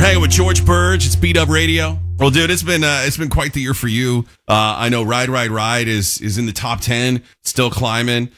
hanging with George Burge. It's Beat Up Radio. Well, dude, it's been quite the year for you. I know Ride, Ride, Ride is in the top 10, still climbing.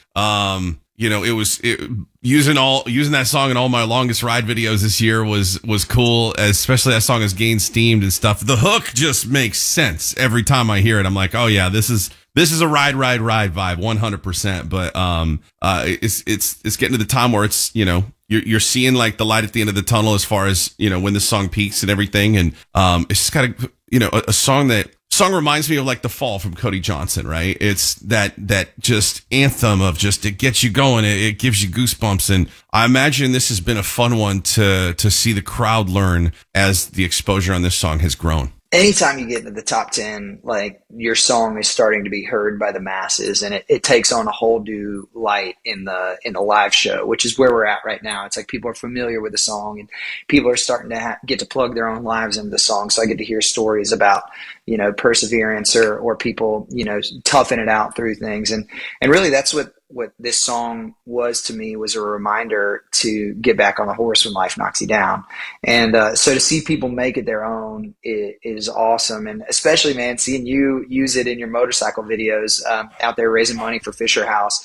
Using that song in all my longest ride videos this year was cool, especially that song has gained steam and stuff. The hook just makes sense every time I hear it. I'm like, oh yeah, this is a ride, ride, ride vibe, 100%. But it's getting to the time where it's, you're seeing like the light at the end of the tunnel as far as, when the song peaks and everything. And it's just got a song reminds me of like The Fall from Cody Johnson, right? It's that just anthem of just, it gets you going. It gives you goosebumps. And I imagine this has been a fun one to see the crowd learn as the exposure on this song has grown. Anytime you get into the top 10, like your song is starting to be heard by the masses, and it takes on a whole new light in the live show, which is where we're at right now. It's like people are familiar with the song, and people are starting to get to plug their own lives into the song. So I get to hear stories about, perseverance or people, toughing it out through things. And really that's what this song was to me, was a reminder to get back on the horse when life knocks you down. And so to see people make it their own is awesome. And especially, man, seeing you use it in your motorcycle videos out there raising money for Fisher House.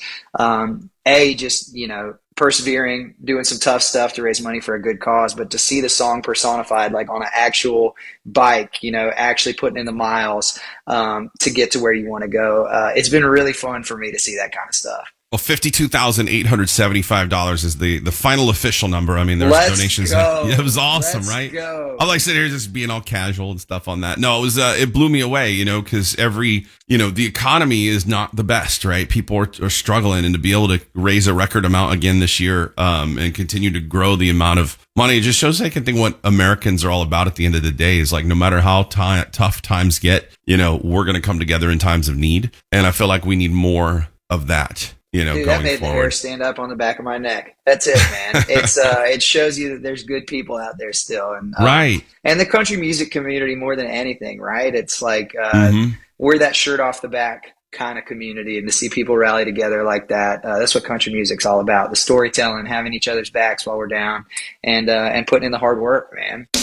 Persevering, doing some tough stuff to raise money for a good cause, but to see the song personified like on an actual bike, actually putting in the miles to get to where you want to go. It's been really fun for me to see that kind of stuff. Well, $52,875 is the final official number. I mean, there's donations. Yeah, it was awesome, right? Go. I like sitting here just being all casual and stuff on that. No, it blew me away, because the economy is not the best, right? People are struggling, and to be able to raise a record amount again this year, and continue to grow the amount of money, it just shows, I think, what Americans are all about at the end of the day is like, no matter how tough times get, we're going to come together in times of need. And I feel like we need more of that. Dude, going that made forward. The hair stand up on the back of my neck. That's it, man. It's it shows you that there's good people out there still, and right. And the country music community more than anything, right? It's like we're that shirt off the back kind of community, and to see people rally together like that, that's what country music's all about. The storytelling, having each other's backs while we're down, and putting in the hard work, man.